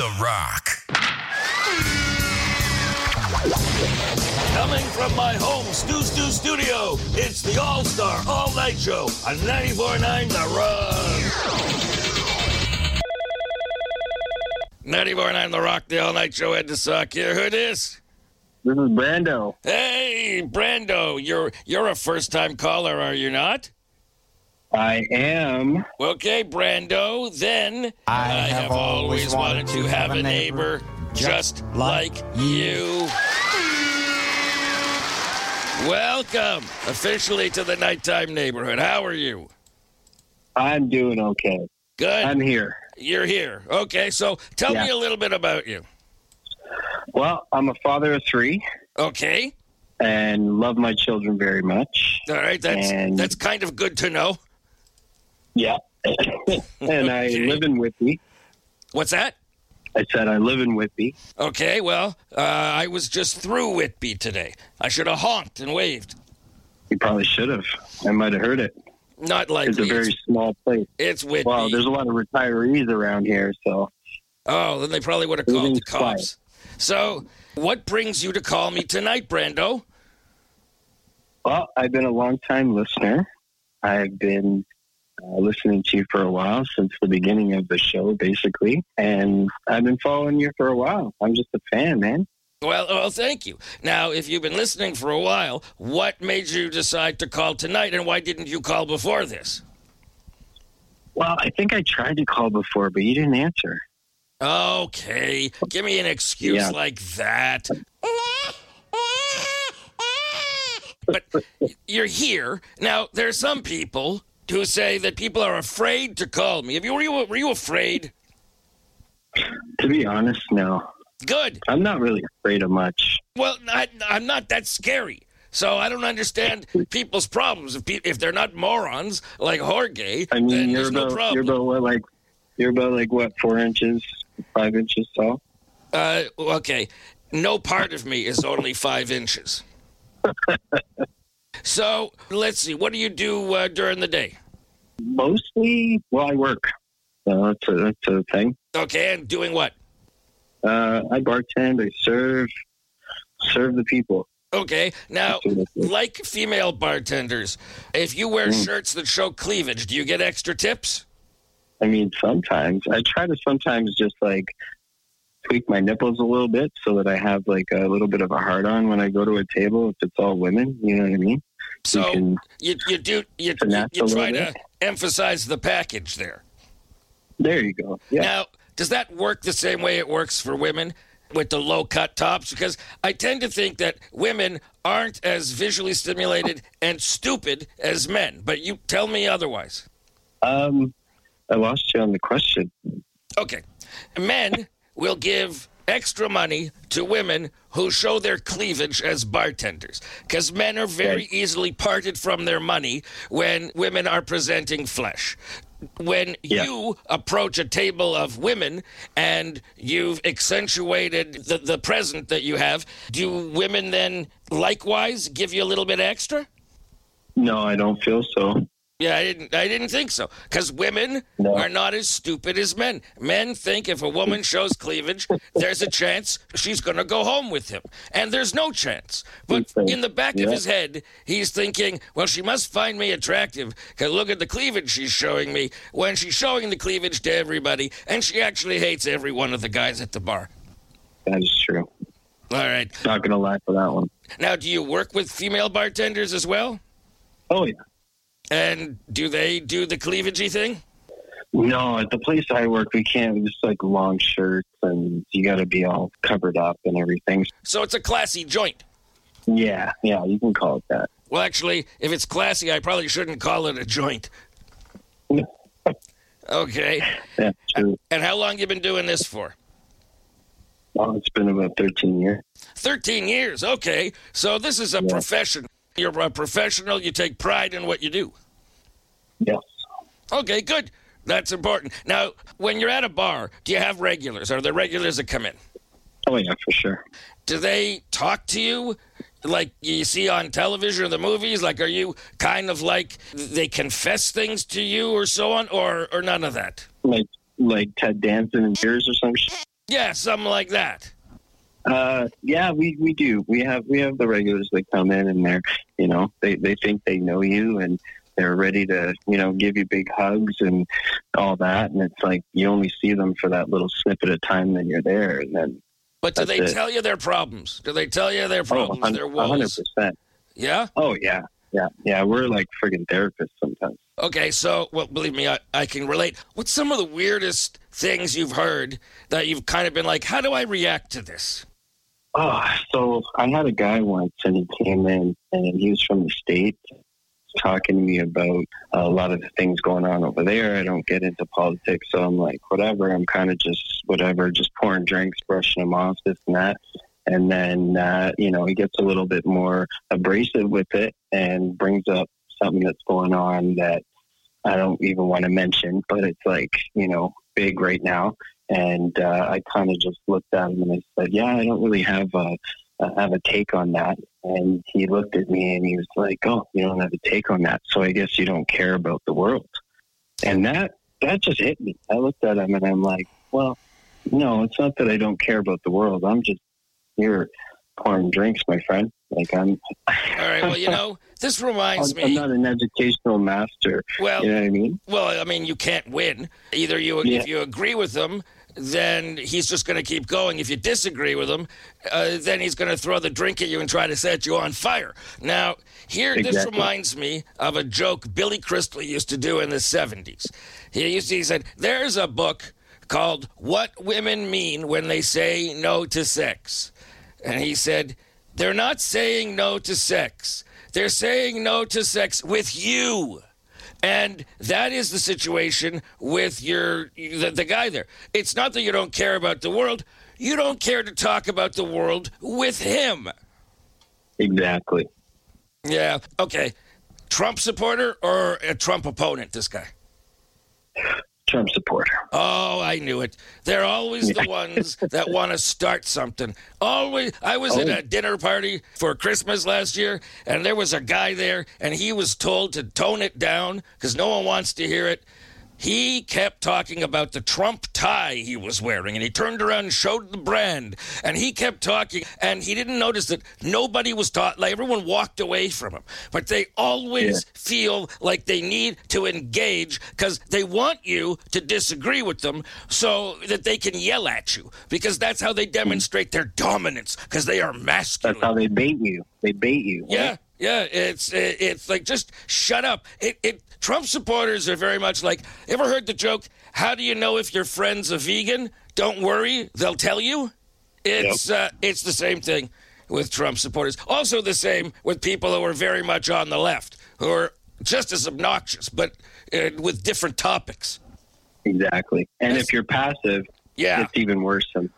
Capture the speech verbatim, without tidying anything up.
The Rock. Coming from my home Stu Stu studio, it's the All-Star All-Night Show on ninety-four point nine The Rock. ninety-four point nine The Rock, the All-Night Show. Ed DeSock here. Who this? This is Brando. Hey, Brando. You're you're a first-time caller, are you not? I am. Okay, Brando. Then I, I have, have always wanted, wanted to have a neighbor, neighbor just like, like you. Welcome officially to the Nighttime Neighborhood. How are you? I'm doing okay. Good. I'm here. You're here. Okay, so tell yeah. me a little bit about you. Well, I'm a father of three. Okay. And love my children very much. All right, that's and, that's kind of good to know. Yeah. and okay. I live in Whitby. What's that? I said I live in Whitby. Okay, well, uh, I was just through Whitby today. I should have honked and waved. You probably should have. I might have heard it. Not likely. It's a very it's, small place. It's Whitby. Well, there's a lot of retirees around here, so. Oh, then they probably would have called the cops. Quiet. So, what brings you to call me tonight, Brando? Well, I've been a long-time listener. I've been uh, listening to you for a while, since the beginning of the show, basically. And I've been following you for a while. I'm just a fan, man. Well, well, thank you. Now, if you've been listening for a while, what made you decide to call tonight, and why didn't you call before this? Well, I think I tried to call before, but you didn't answer. Okay, give me an excuse yeah. like that. But you're here. Now, there are some people who say that people are afraid to call me. Have you, were, you, were you afraid? To be honest, no. Good. I'm not really afraid of much. Well, I, I'm not that scary. So I don't understand people's problems. If pe- if they're not morons like Jorge, I mean, then you're there's about, no problem. You're about what, like, you're about like what, four inches, five inches tall? Uh, okay. No part of me is only five inches. So let's see. What do you do uh, during the day? Mostly, well, I work. So that's a, that's a thing. Okay, and doing what? Uh, I bartend. I serve, serve the people. Okay. Now, like female bartenders, if you wear mm. shirts that show cleavage, do you get extra tips? I mean, sometimes. I try to sometimes just, like, tweak my nipples a little bit so that I have, like, a little bit of a hard-on when I go to a table if it's all women. You know what I mean? So you, you, you do you, you, you try to emphasize the package there. There you go. Yeah. Now, does that work the same way it works for women with the low-cut tops? Because I tend to think that women aren't as visually stimulated and stupid as men. But you tell me otherwise. Um, I lost you on the question. Okay. Men will give extra money to women who show their cleavage as bartenders, because men are very right. easily parted from their money when women are presenting flesh. When yeah. you approach a table of women and you've accentuated the, the present that you have, do women then likewise give you a little bit extra? No, I don't feel so. Yeah, I didn't I didn't think so. Because women no. are not as stupid as men. Men think if a woman shows cleavage, there's a chance she's going to go home with him. And there's no chance. But in the back yeah. of his head, he's thinking, well, she must find me attractive because look at the cleavage she's showing me when she's showing the cleavage to everybody. And she actually hates every one of the guys at the bar. That is true. All right. Not going to lie for that one. Now, do you work with female bartenders as well? Oh, yeah. And do they do the cleavagey thing? No, at the place I work, we can't. Just like long shirts, and you got to be all covered up and everything. So it's a classy joint. Yeah, yeah, you can call it that. Well, actually, if it's classy, I probably shouldn't call it a joint. Okay. That's true. And how long you been doing this for? Well, it's been about thirteen years. thirteen years, okay. So this is a yeah. profession. You're a professional. You take pride in what you do. Yes. Okay, good. That's important. Now, when you're at a bar, do you have regulars? Are there regulars that come in? Oh, yeah, for sure. Do they talk to you like you see on television or the movies? Like, are you kind of like they confess things to you or so on, or, or none of that? Like like Ted Danson and Beers or some shit? Yeah, something like that. Uh, yeah, we, we do. We have we have the regulars that come in and they're, you know, they, they think they know you and they're ready to, you know, give you big hugs and all that. And it's like you only see them for that little snippet of time when you're there. And then, but do they it. tell you their problems? Do they tell you their problems, oh, their one hundred woes? percent. Yeah? Oh, yeah. Yeah. Yeah. We're like friggin' therapists sometimes. Okay, so, well, believe me, I, I can relate. What's some of the weirdest things you've heard that you've kind of been like, how do I react to this? Oh, so I had a guy once and he came in and he was from the States talking to me about a lot of the things going on over there. I don't get into politics, so I'm like, whatever. I'm kind of just whatever, just pouring drinks, brushing them off, this and that. And then, uh, you know, he gets a little bit more abrasive with it and brings up something that's going on that I don't even want to mention, but it's like, you know, big right now. And uh, I kind of just looked at him and I said, yeah, I don't really have a, uh, have a take on that. And he looked at me and he was like, oh, you don't have a take on that. So I guess you don't care about the world. And that, that just hit me. I looked at him and I'm like, well, no, it's not that I don't care about the world. I'm just here pouring drinks, my friend. Like I'm. All right. Well, you know, this reminds I'm, me. I'm not an educational master. Well, you know what I mean? Well, I mean, you can't win. Either you, Yeah. if you agree with them, then he's just going to keep going. If you disagree with him, uh, then he's going to throw the drink at you and try to set you on fire. Now, here, this Exactly. reminds me of a joke Billy Crystal used to do in the seventies. He used to, he said, there's a book called What Women Mean When They Say No to Sex. And he said, they're not saying no to sex. They're saying no to sex with you. And that is the situation with your the, the guy there. It's not that you don't care about the world. You don't care to talk about the world with him. Exactly. Yeah. Okay. Trump supporter or a Trump opponent, this guy? Trump supporter. Oh, I knew it. They're always the ones that want to start something. Always. I was Oh. at a dinner party for Christmas last year, and there was a guy there, and he was told to tone it down because no one wants to hear it. He kept talking about the Trump tie he was wearing, and he turned around and showed the brand, and he kept talking, and he didn't notice that nobody was taught, like everyone walked away from him. But they always Yeah. feel like they need to engage because they want you to disagree with them so that they can yell at you, because that's how they demonstrate their dominance, because they are masculine. That's how they bait you. They bait you. right? Yeah, yeah. It's it, it's like, just shut up. It, it Trump supporters are very much like, ever heard the joke, how do you know if your friend's a vegan? Don't worry, they'll tell you. It's uh, it's the same thing with Trump supporters. Also the same with people who are very much on the left, who are just as obnoxious, but uh, with different topics. Exactly. And That's- if you're passive, Yeah. it's even worse. Than,